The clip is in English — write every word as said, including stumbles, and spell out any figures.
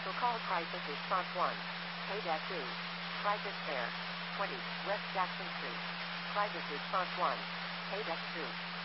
Special call prices response one. Pay deck two. Prices fair. twenty. West Jackson Street. Prices response one. Pay deck two.